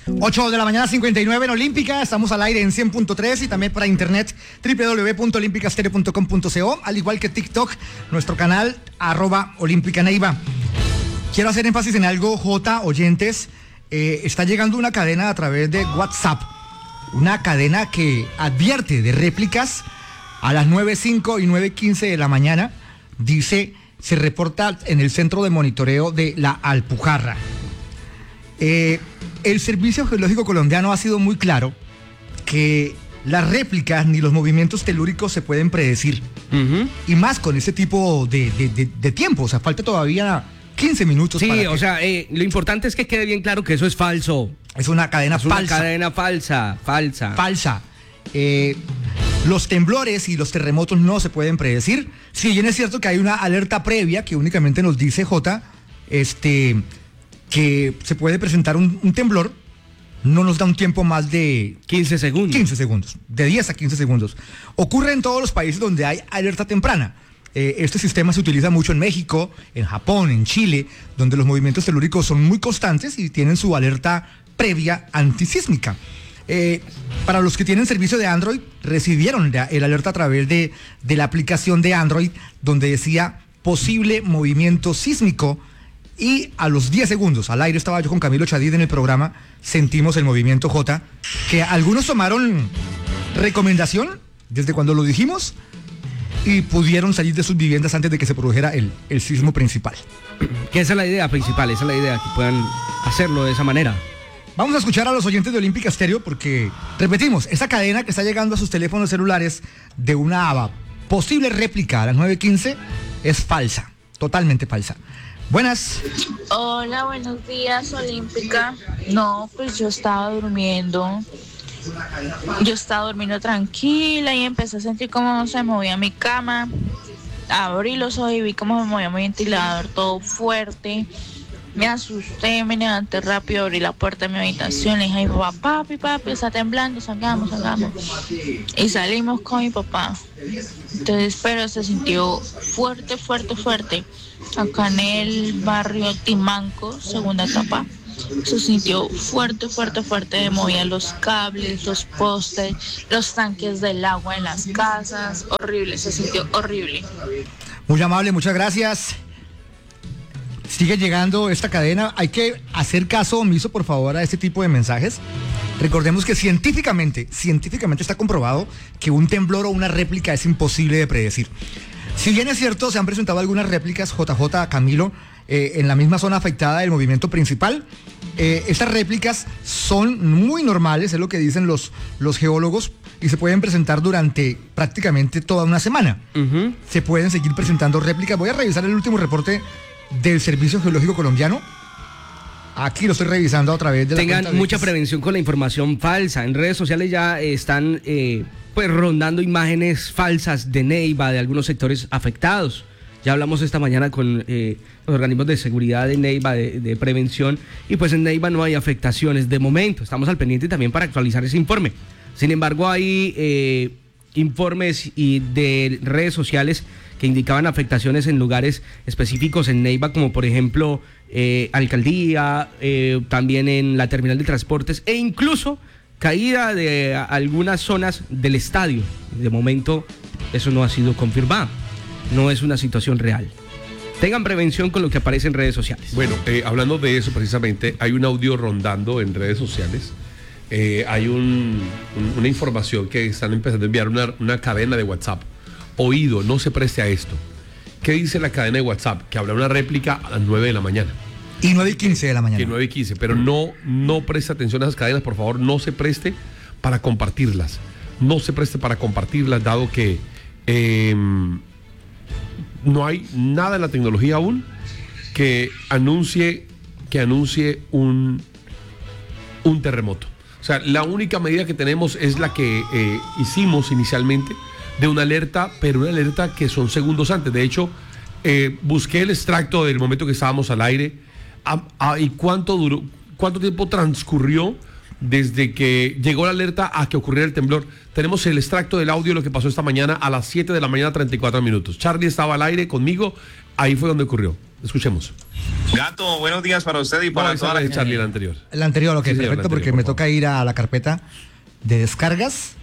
8 de la mañana, 59 en Olímpica. Estamos al aire en 100.3 y también para internet www.olimpicastereo.com.co, al igual que TikTok, nuestro canal @OlímpicaNeiva. Quiero hacer énfasis en algo, J, oyentes. Está llegando una cadena a través de WhatsApp, una cadena que advierte de réplicas a las 9:05 y 9:15 de la mañana. Dice, se reporta en el centro de monitoreo de La Alpujarra. El Servicio Geológico Colombiano ha sido muy claro que las réplicas ni los movimientos telúricos se pueden predecir. Y más con ese tipo de tiempo. O sea, falta todavía 15 minutos. Sí, o sea, lo importante es que quede bien claro que eso es falso. Es una cadena falsa. Es una cadena falsa. Falsa. Los temblores y los terremotos no se pueden predecir. Si bien es cierto que hay una alerta previa que únicamente nos dice, J, que se puede presentar un temblor, no nos da un tiempo más de 15 segundos. 15 segundos, de 10 a 15 segundos. Ocurre en todos los países donde hay alerta temprana. Este sistema se utiliza mucho en México, en Japón, en Chile, donde los movimientos telúricos son muy constantes y tienen su alerta previa antisísmica. Para los que tienen servicio de Android, recibieron el alerta a través de la aplicación de Android, donde decía posible movimiento sísmico, y a los 10 segundos, al aire estaba yo con Camilo Chadid en el programa, sentimos el movimiento, J, que algunos tomaron recomendación desde cuando lo dijimos y pudieron salir de sus viviendas antes de que se produjera el sismo principal. Que esa es la idea principal, esa es la idea, que puedan hacerlo de esa manera. Vamos a escuchar a los oyentes de Olímpica Estéreo porque, repetimos, esa cadena que está llegando a sus teléfonos celulares de una posible réplica a las 9:15 es falsa, totalmente falsa. Buenas. Hola, buenos días, Olímpica. No, pues yo estaba durmiendo tranquila y empecé a sentir cómo se movía mi cama. Abrí los ojos y vi cómo se movía mi ventilador todo fuerte. Me asusté, me levanté rápido, abrí la puerta de mi habitación, le dije a mi papá, papi, está temblando, salgamos. Y salimos con mi papá. Entonces, pero se sintió fuerte. Acá en el barrio Timanco, segunda etapa, se sintió fuerte, movía los cables, los postes, los tanques del agua en las casas, horrible, se sintió horrible. Muy amable, muchas gracias. Sigue llegando esta cadena. Hay que hacer caso omiso, por favor, a este tipo de mensajes. Recordemos que científicamente está comprobado que un temblor o una réplica es imposible de predecir. Si bien es cierto, se han presentado algunas réplicas, JJ, Camilo, en la misma zona afectada del movimiento principal. Estas réplicas son muy normales, es lo que dicen los geólogos, y se pueden presentar durante prácticamente toda una semana. Se pueden seguir presentando réplicas. Voy a revisar el último reporte del Servicio Geológico Colombiano. Aquí lo estoy revisando a través de la cuenta. Tengan mucha prevención con la información falsa. En redes sociales ya están pues rondando imágenes falsas de Neiva, de algunos sectores afectados. Ya hablamos esta mañana con los organismos de seguridad de Neiva, de prevención, y pues en Neiva no hay afectaciones de momento. Estamos al pendiente también para actualizar ese informe. Sin embargo, hay informes y de redes sociales que indicaban afectaciones en lugares específicos en Neiva, como por ejemplo alcaldía, también en la terminal de transportes, e incluso caída de algunas zonas del estadio. De momento eso no ha sido confirmado, no es una situación real. Tengan prevención con lo que aparece en redes sociales. Bueno, hablando de eso precisamente, hay un audio rondando en redes sociales. Hay una información que están empezando a enviar una cadena de WhatsApp. Oído, no se preste a esto. ¿Qué dice la cadena de WhatsApp? Que habrá una réplica a las 9 de la mañana. Y 9:15 de la mañana. Que 9:15, pero no preste atención a esas cadenas, por favor, no se preste para compartirlas. No se preste para compartirlas, dado que no hay nada en la tecnología aún que anuncie un terremoto. O sea, la única medida que tenemos es la que hicimos inicialmente, de una alerta, pero una alerta que son segundos antes. De hecho, busqué el extracto del momento que estábamos al aire y cuánto tiempo transcurrió desde que llegó la alerta a que ocurriera el temblor. Tenemos el extracto del audio de lo que pasó esta mañana a las 7 de la mañana, 34 minutos. Charlie estaba al aire conmigo, ahí fue donde ocurrió. Escuchemos. Gato, buenos días para usted y para toda la de gente. Charlie, el anterior. El anterior, ok, Sí, señor, perfecto, el porque anterior, me por toca ir a la carpeta de descargas.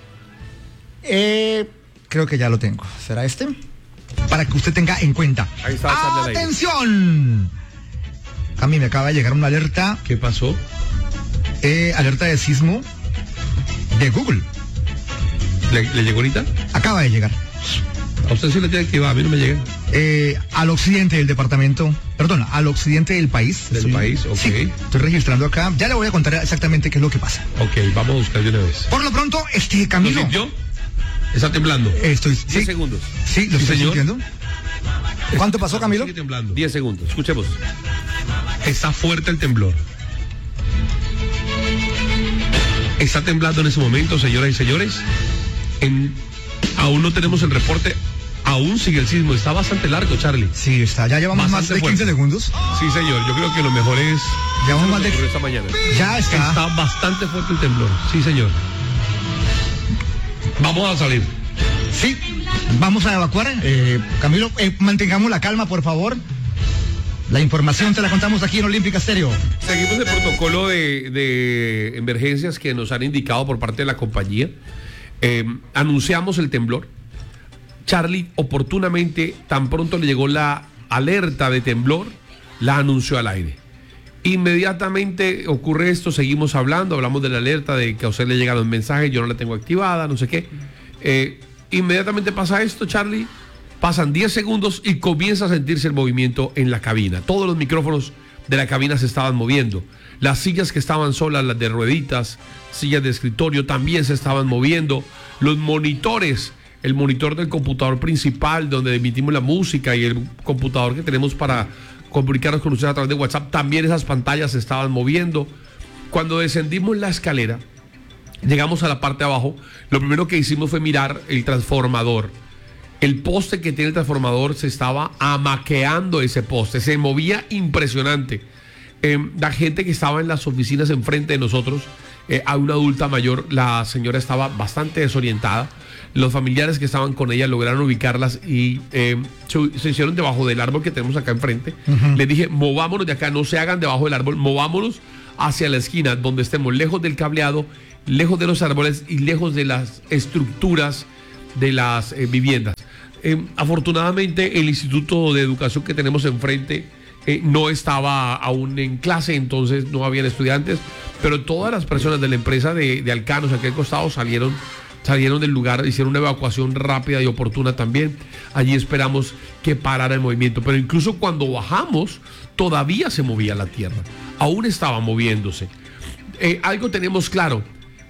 Creo que ya lo tengo. ¿Será este? Para que usted tenga en cuenta. Ahí está, Charlie, al aire. ¡Atención! A mí me acaba de llegar una alerta, ¿Qué pasó? alerta de sismo de Google. ¿Le llegó ahorita? Acaba de llegar. A usted sí le tiene que activar, a mí no me llega. Al occidente del departamento, perdón, al occidente del país. Del país, ok. Sí, estoy registrando acá. Ya le voy a contar exactamente qué es lo que pasa. Ok, vamos a buscar de una vez. Por lo pronto, ¿Lo Camilo. sintió? Está temblando. Estoy, 10 segundos. Sí, lo Sí, estoy señor. sintiendo. ¿Cuánto pasó, Camilo? Sigue temblando. 10 segundos, escuchemos. Está fuerte el temblor. Está temblando en ese momento, señoras y señores. Aún no tenemos el reporte. Aún sigue el sismo. Está bastante largo, Charlie. Sí, está. Ya llevamos Bastante más de 15 fuerte. segundos. Sí, señor. Yo creo que lo mejor es... Llevamos más de... ocurrió esta mañana. Ya está. Está bastante fuerte el temblor. Sí, señor. Vamos a salir. Sí, vamos a evacuar. Camilo, mantengamos la calma, por favor. La información te la contamos aquí en Olímpica Stereo. Seguimos el protocolo de emergencias que nos han indicado por parte de la compañía. Anunciamos el temblor. Charlie, oportunamente, tan pronto le llegó la alerta de temblor, la anunció al aire. Inmediatamente ocurre esto, seguimos hablamos de la alerta, de que a usted le llegaron mensajes, yo no la tengo activada, no sé qué. Inmediatamente pasa esto, Charlie, pasan 10 segundos y comienza a sentirse el movimiento en la cabina. Todos los micrófonos de la cabina se estaban moviendo. Las sillas que estaban solas, las de rueditas, sillas de escritorio, también se estaban moviendo. Los monitores, el monitor del computador principal donde emitimos la música y el computador que tenemos para comunicarnos con ustedes a través de WhatsApp, también esas pantallas se estaban moviendo. Cuando descendimos la escalera, llegamos a la parte de abajo, lo primero que hicimos fue mirar el transformador. El poste que tiene el transformador se estaba amaqueando, ese poste, se movía impresionante. La gente que estaba en las oficinas enfrente de nosotros, a una adulta mayor, la señora estaba bastante desorientada. Los familiares que estaban con ella lograron ubicarlas y se hicieron debajo del árbol que tenemos acá enfrente. Les dije, movámonos de acá, no se hagan debajo del árbol, movámonos hacia la esquina donde estemos lejos del cableado, lejos de los árboles y lejos de las estructuras de las viviendas. Afortunadamente el Instituto de Educación que tenemos enfrente no estaba aún en clase, entonces no habían estudiantes, pero todas las personas de la empresa de Alcanos, aquí al costado, salieron del lugar, hicieron una evacuación rápida y oportuna también. Allí esperamos que parara el movimiento, pero incluso cuando bajamos todavía se movía la tierra, aún estaba moviéndose. Algo tenemos claro,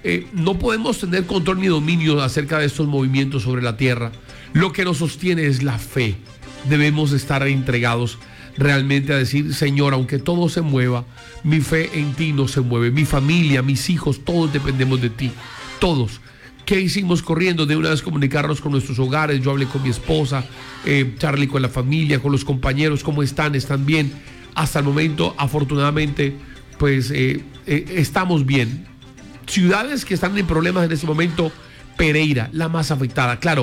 no podemos tener control ni dominio acerca de estos movimientos sobre la tierra. Lo que nos sostiene es la fe. Debemos estar entregados realmente a decir, Señor, aunque todo se mueva, mi fe en ti no se mueve, mi familia, mis hijos, todos dependemos de ti, todos. ¿Qué hicimos corriendo? De una vez comunicarnos con nuestros hogares. Yo hablé con mi esposa, Charlie con la familia, con los compañeros. ¿Cómo están? ¿Están bien? Hasta el momento, afortunadamente, pues estamos bien. Ciudades que están en problemas en este momento, Pereira, la más afectada. Claro,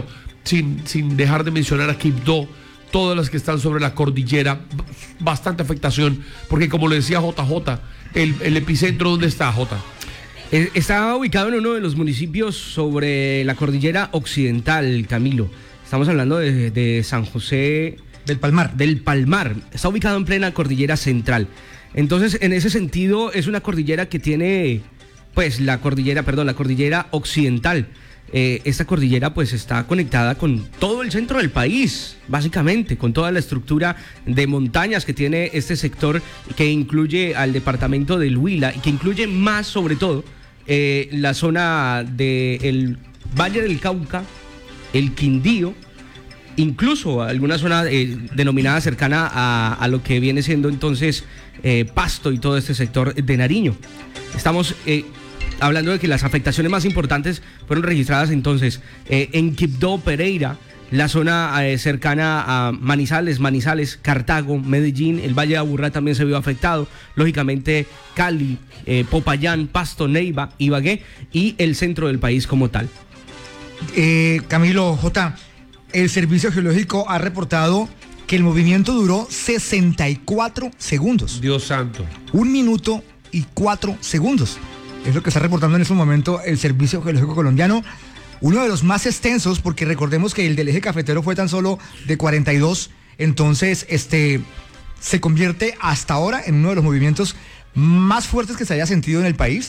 sin dejar de mencionar a Quibdó, todas las que están sobre la cordillera, bastante afectación. Porque como le decía JJ, el epicentro, ¿dónde está, J? Está ubicado en uno de los municipios sobre la cordillera occidental, Camilo. Estamos hablando de San José Del Palmar. del Palmar. Está ubicado en plena cordillera central. Entonces, en ese sentido, es una cordillera que tiene, pues, la cordillera occidental. Esta cordillera, pues, está conectada con todo el centro del país, básicamente, con toda la estructura de montañas que tiene este sector, que incluye al departamento del Huila y que incluye más, sobre todo, la zona del Valle del Cauca, el Quindío, incluso alguna zona denominada cercana a lo que viene siendo entonces Pasto y todo este sector de Nariño. Estamos hablando de que las afectaciones más importantes fueron registradas entonces en Quibdó, Pereira, la zona cercana a Manizales, Cartago, Medellín, el Valle de Aburrá también se vio afectado, lógicamente Cali, Popayán, Pasto, Neiva, Ibagué y el centro del país como tal. Camilo, J, el Servicio Geológico ha reportado que el movimiento duró 64 segundos. Dios santo. 1 minuto y 4 segundos. Es lo que está reportando en este momento el Servicio Geológico Colombiano. Uno de los más extensos, porque recordemos que el del eje cafetero fue tan solo de 42. Entonces, se convierte hasta ahora en uno de los movimientos más fuertes que se haya sentido en el país.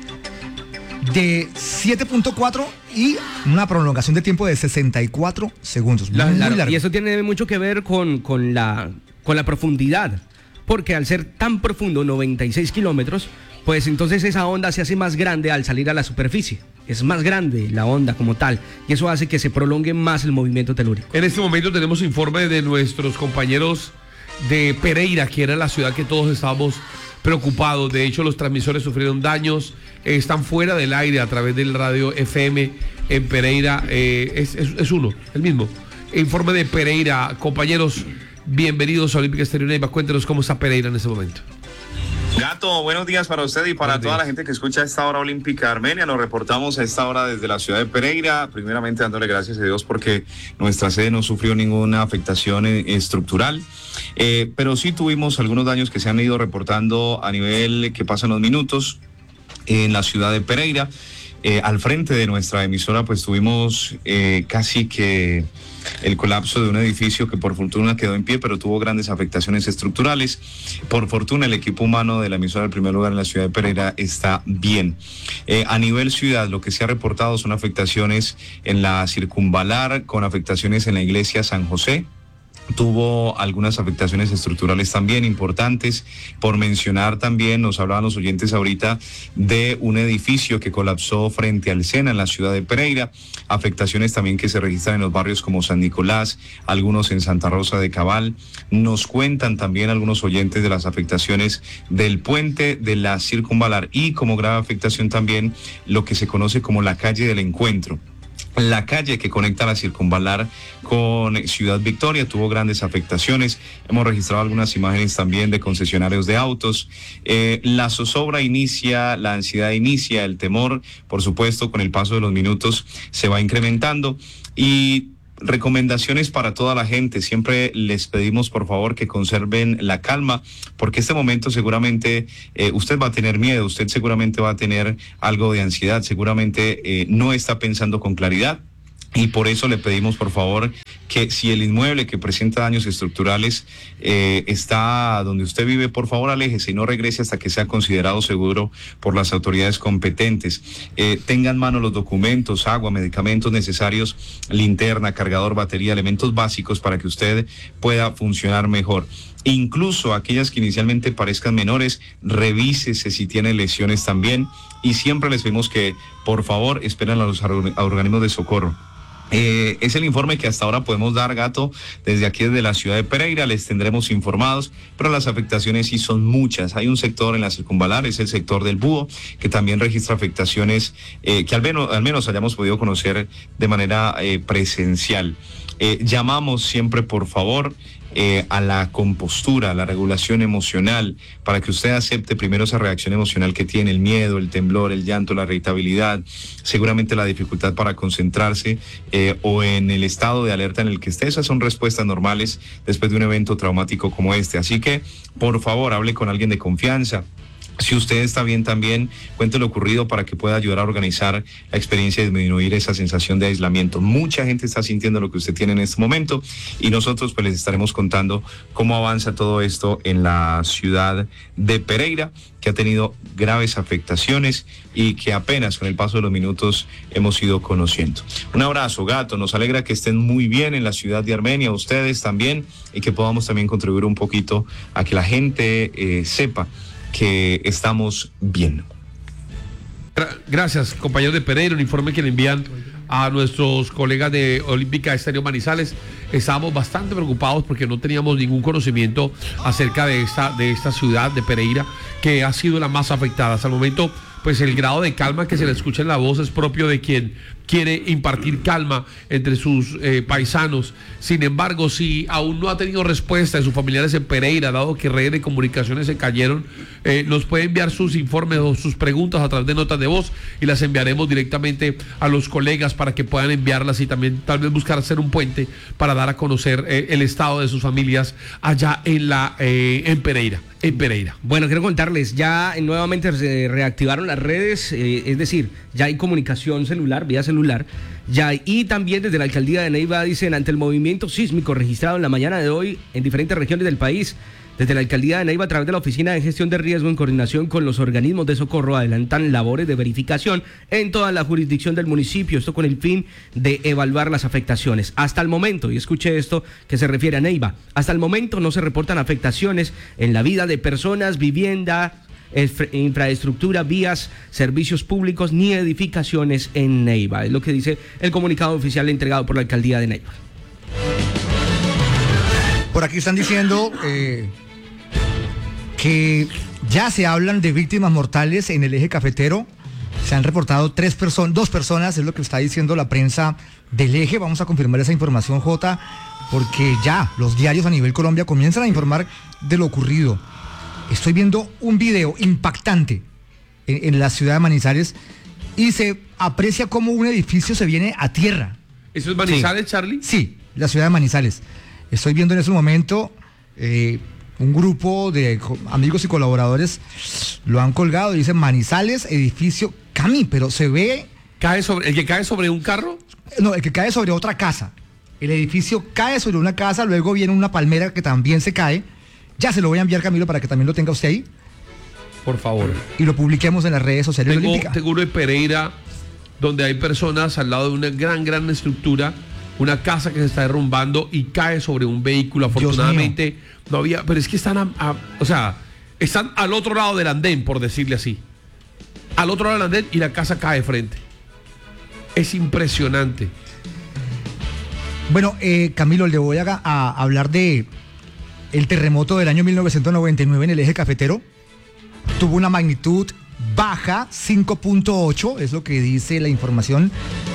De 7.4 y una prolongación de tiempo de 64 segundos. Muy largo. Y eso tiene mucho que ver con la profundidad, porque al ser tan profundo, 96 kilómetros, pues entonces esa onda se hace más grande al salir a la superficie. Es más grande la onda como tal, y eso hace que se prolongue más el movimiento telúrico. En este momento tenemos informe de nuestros compañeros de Pereira, que era la ciudad que todos estábamos preocupados. De hecho, los transmisores sufrieron daños, están fuera del aire a través del radio FM en Pereira. Es uno, el mismo. Informe de Pereira. Compañeros, bienvenidos a Olímpica Estéreo Neiva. Cuéntenos cómo está Pereira en este momento. Gato, buenos días para usted y para toda la gente que escucha esta hora olímpica Armenia. Nos reportamos a esta hora desde la ciudad de Pereira, primeramente dándole gracias a Dios porque nuestra sede no sufrió ninguna afectación estructural, pero sí tuvimos algunos daños que se han ido reportando a nivel que pasan los minutos en la ciudad de Pereira. Al frente de nuestra emisora pues tuvimos casi que el colapso de un edificio que por fortuna quedó en pie, pero tuvo grandes afectaciones estructurales. Por fortuna el equipo humano de la emisora del primer lugar en la ciudad de Pereira está bien. A nivel ciudad lo que se ha reportado son afectaciones en la circunvalar, con afectaciones en la iglesia San José. Tuvo algunas afectaciones estructurales también importantes. Por mencionar también, nos hablaban los oyentes ahorita de un edificio que colapsó frente al Sena en la ciudad de Pereira. Afectaciones también que se registran en los barrios como San Nicolás, algunos en Santa Rosa de Cabal. Nos cuentan también algunos oyentes de las afectaciones del puente de la circunvalar y como grave afectación también lo que se conoce como la calle del Encuentro. La calle que conecta la circunvalar con Ciudad Victoria tuvo grandes afectaciones. Hemos registrado algunas imágenes también de concesionarios de autos. La zozobra inicia, la ansiedad inicia, el temor, por supuesto, con el paso de los minutos se va incrementando. Y recomendaciones para toda la gente. Siempre les pedimos por favor que conserven la calma, porque este momento seguramente usted va a tener miedo, usted seguramente va a tener algo de ansiedad, seguramente no está pensando con claridad. Y por eso le pedimos por favor que si el inmueble que presenta daños estructurales está donde usted vive, por favor aléjese y no regrese hasta que sea considerado seguro por las autoridades competentes. Tenga en mano los documentos, agua, medicamentos necesarios, linterna, cargador, batería, elementos básicos para que usted pueda funcionar mejor. Incluso aquellas que inicialmente parezcan menores, revísese si tiene lesiones también. Y siempre les pedimos que por favor esperen a los organismos de socorro. Es el informe que hasta ahora podemos dar, Gato, desde aquí, desde la ciudad de Pereira. Les tendremos informados, pero las afectaciones sí son muchas. Hay un sector en la circunvalar, es el sector del Búho, que también registra afectaciones que al menos hayamos podido conocer de manera presencial. Llamamos siempre, por favor, a la compostura, a la regulación emocional, para que usted acepte primero esa reacción emocional que tiene, el miedo, el temblor, el llanto, la irritabilidad, seguramente la dificultad para concentrarse o en el estado de alerta en el que esté. Esas son respuestas normales después de un evento traumático como este. Así que, por favor, hable con alguien de confianza. Si usted está bien también, cuente lo ocurrido para que pueda ayudar a organizar la experiencia y disminuir esa sensación de aislamiento. Mucha gente está sintiendo lo que usted tiene en este momento y nosotros pues les estaremos contando cómo avanza todo esto en la ciudad de Pereira, que ha tenido graves afectaciones y que apenas con el paso de los minutos hemos ido conociendo. Un abrazo, Gato, nos alegra que estén muy bien en la ciudad de Armenia, ustedes también, y que podamos también contribuir un poquito a que la gente sepa que estamos bien. Gracias, compañeros de Pereira, un informe que le envían a nuestros colegas de Olímpica Estéreo Manizales. Estábamos bastante preocupados porque no teníamos ningún conocimiento acerca de esta ciudad de Pereira, que ha sido la más afectada. Hasta el momento, pues pues el grado de calma que se le escucha en la voz es propio de quien quiere impartir calma entre sus paisanos. Sin embargo, si aún no ha tenido respuesta de sus familiares en Pereira, dado que redes de comunicaciones se cayeron, nos puede enviar sus informes o sus preguntas a través de notas de voz y las enviaremos directamente a los colegas para que puedan enviarlas y también tal vez buscar hacer un puente para dar a conocer el estado de sus familias allá en Pereira. Bueno, quiero contarles, ya nuevamente se reactivaron las redes, es decir, ya hay comunicación celular, vía celular, y también desde la alcaldía de Neiva dicen, ante el movimiento sísmico registrado en la mañana de hoy en diferentes regiones del país, desde la alcaldía de Neiva, a través de la Oficina de Gestión de Riesgo, en coordinación con los organismos de socorro, adelantan labores de verificación en toda la jurisdicción del municipio, esto con el fin de evaluar las afectaciones. Hasta el momento, y escuche esto que se refiere a Neiva, hasta el momento no se reportan afectaciones en la vida de personas, vivienda, infraestructura, vías, servicios públicos ni edificaciones en Neiva. Es lo que dice el comunicado oficial entregado por la alcaldía de Neiva. Por aquí están diciendo que ya se hablan de víctimas mortales en el eje cafetero. Se han reportado 2 personas, es lo que está diciendo la prensa del eje. Vamos a confirmar esa información, Jota, porque ya los diarios a nivel Colombia comienzan a informar de lo ocurrido. Estoy viendo un video impactante en la ciudad de Manizales y se aprecia cómo un edificio se viene a tierra. ¿Eso es Manizales, Sí. Charlie? Sí, la ciudad de Manizales. Estoy viendo en ese momento un grupo de amigos y colaboradores lo han colgado, dice Manizales, edificio Cami, pero se ve... ¿El que cae sobre un carro? No, el que cae sobre otra casa. El edificio cae sobre una casa, luego viene una palmera que también se cae. Ya se lo voy a enviar, Camilo, para que también lo tenga usted ahí. Por favor. Y lo publiquemos en las redes sociales de Olímpica. Tengo uno de Pereira, donde hay personas al lado de una gran estructura, una casa que se está derrumbando y cae sobre un vehículo. Afortunadamente no había, pero es que están están al otro lado del andén, por decirle así. Al otro lado del andén y la casa cae de frente. Es impresionante. Bueno, Camilo, le voy a hablar de el terremoto del año 1999 en el eje cafetero. Tuvo una magnitud baja, 5.8, es lo que dice la información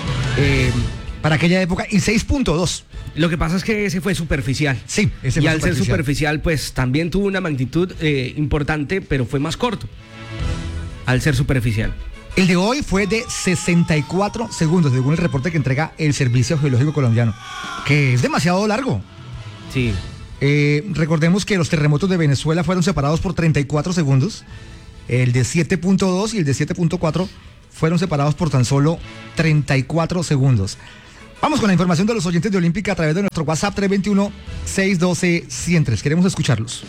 para aquella época, y 6.2. Lo que pasa es que ese fue superficial. Sí, ese fue y al ser superficial, pues también tuvo una magnitud importante, pero fue más corto. Al ser superficial. El de hoy fue de 64 segundos, según el reporte que entrega el Servicio Geológico Colombiano, que es demasiado largo. Sí. Recordemos que los terremotos de Venezuela fueron separados por 34 segundos. El de 7.2 y el de 7.4 fueron separados por tan solo 34 segundos. Vamos con la información de los oyentes de Olímpica a través de nuestro WhatsApp 321-612-103. Queremos escucharlos.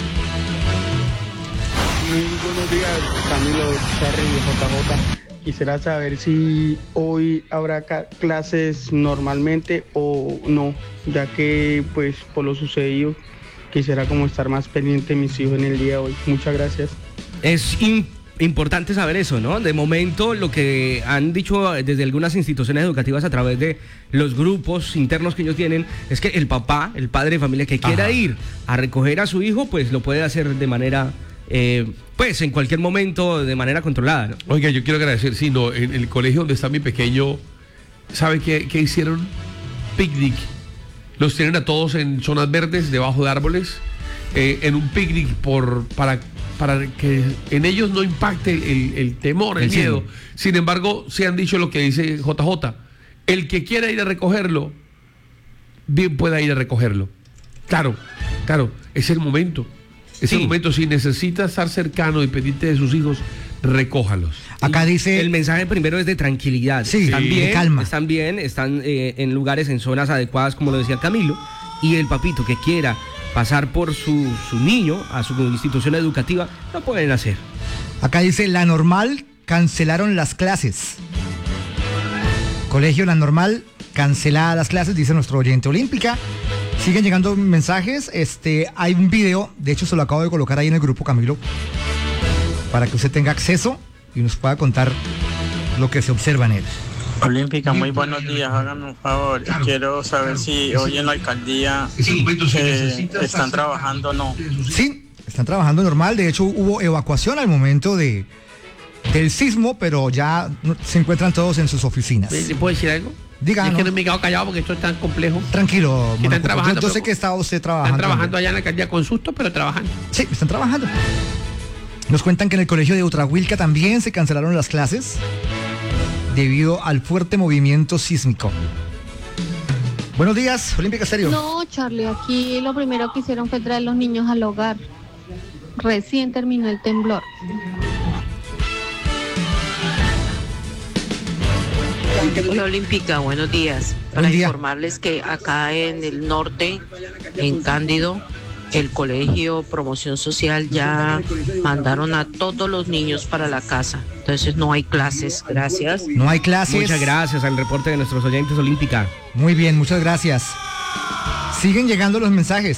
Muy buenos días, Camilo, Charly y JJ. Quisiera saber si hoy habrá clases normalmente o no, ya que pues por lo sucedido quisiera como estar más pendiente de mis hijos en el día de hoy. Muchas gracias. Es importante saber eso, ¿no? De momento lo que han dicho desde algunas instituciones educativas a través de los grupos internos que ellos tienen es que el padre de familia que quiera ir a recoger a su hijo, pues lo puede hacer de manera... pues en cualquier momento de manera controlada, ¿no? Oiga, yo quiero agradecer, en el colegio donde está mi pequeño, ¿sabe qué hicieron? Picnic. Los tienen a todos en zonas verdes, debajo de árboles, en un picnic para que en ellos no impacte el temor, el miedo. Sin embargo, se han dicho lo que dice JJ. El que quiera ir a recogerlo, bien pueda ir a recogerlo. Claro, es el momento. Es el momento, si necesita estar cercano y pendiente de sus hijos, recójalos. Acá dice... El mensaje primero es de tranquilidad. Sí, también, de calma. Están bien, están en lugares, en zonas adecuadas, como lo decía Camilo. Y el papito que quiera pasar por su niño a su institución educativa, lo pueden hacer. Acá dice, La Normal cancelaron las clases. Colegio La Normal, canceladas las clases, dice nuestro oyente. Olímpica. Siguen llegando mensajes, hay un video, de hecho se lo acabo de colocar ahí en el grupo, Camilo, para que usted tenga acceso y nos pueda contar lo que se observa en él. Olímpica, muy buenos días, háganme un favor, quiero saber si hoy en la alcaldía están trabajando o no. Sí, están trabajando normal, de hecho hubo evacuación al momento de del sismo, pero ya se encuentran todos en sus oficinas. ¿Le puedo decir algo? Diga, Es que no. no me he quedado callado porque esto es tan complejo. Tranquilo, Que están trabajando, yo sé pero- que está usted trabajando. Están trabajando allá en la alcaldía con susto, pero trabajando. Sí, están trabajando. Nos cuentan que en el colegio de Utrahuilca también se cancelaron las clases debido al fuerte movimiento sísmico. Buenos días, Olímpica Estéreo. No, Charlie, aquí lo primero que hicieron fue traer los niños al hogar. Recién terminó el temblor. Hola Olímpica, buenos días. Para Buen día. informarles que acá en el norte, en Cándido, el colegio Promoción Social ya mandaron a todos los niños para la casa. Entonces no hay clases, gracias. No hay clases. Muchas gracias al reporte de nuestros oyentes, Olímpica. Muy bien, muchas gracias. Siguen llegando los mensajes.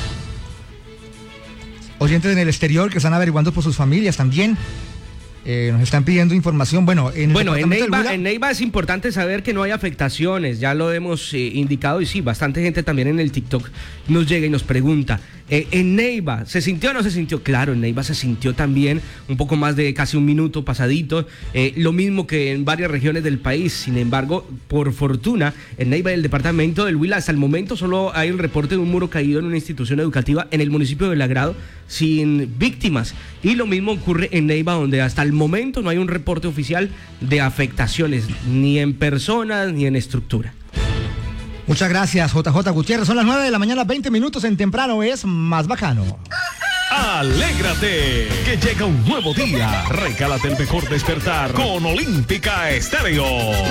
Oyentes en el exterior que están averiguando por sus familias también. Nos están pidiendo información. Bueno, en Neiva es importante saber que no hay afectaciones, ya lo hemos indicado y sí, bastante gente también en el TikTok nos llega y nos pregunta, ¿en Neiva se sintió o no se sintió? Claro, en Neiva se sintió también un poco más de casi un minuto pasadito, lo mismo que en varias regiones del país. Sin embargo, por fortuna, en Neiva, el departamento del Huila, hasta el momento solo hay el reporte de un muro caído en una institución educativa en el municipio de Lagrado sin víctimas, y lo mismo ocurre en Neiva, donde hasta el momento no hay un reporte oficial de afectaciones ni en personas ni en estructura. Muchas gracias, JJ Gutiérrez. Son las 9 de la mañana, 20 minutos en Temprano es más bacano. Alégrate, que llega un nuevo día. Regálate el mejor despertar con Olímpica Estéreo.